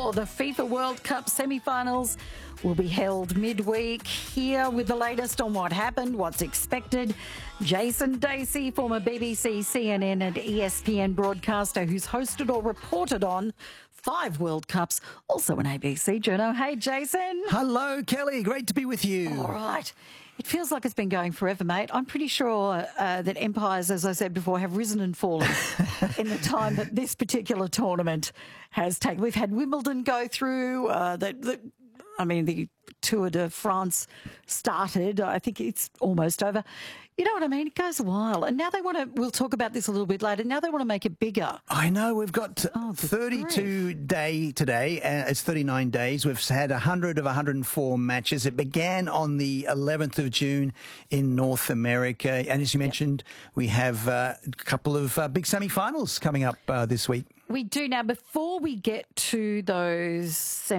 for the FIFA World Cup semi-finals will be held midweek. Here with the latest on what happened, what's expected, Jason Dacey, former BBC, CNN and ESPN broadcaster who's hosted or reported on 5 World Cups, also an ABC journo. Hey, Jason. Hello, Kelly. Great to be with you. All right. It feels like it's been going forever, mate. I'm pretty sure that empires, as I said before, have risen and fallen in the time that this particular tournament has taken. We've had Wimbledon go through. The Tour de France started. I think it's almost over. You know what I mean? It goes a while. And now they want to, we'll talk about this a little bit later, now they want to make it bigger. I know. We've got 32 day today. It's 39 days. We've had 100 of 104 matches. It began on the 11th of June in North America. And as you mentioned, we have a couple of big semi-finals coming up this week. We do. Now, before we get to those